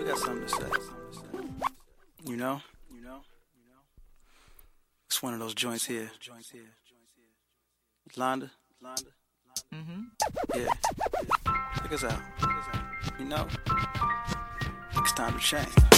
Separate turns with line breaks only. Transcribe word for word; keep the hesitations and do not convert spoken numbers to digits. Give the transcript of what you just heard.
got something to say. You know? You know? It's one of those joints here. Londa? Mm-hmm. Yeah. Check us out. You know? It's time to change.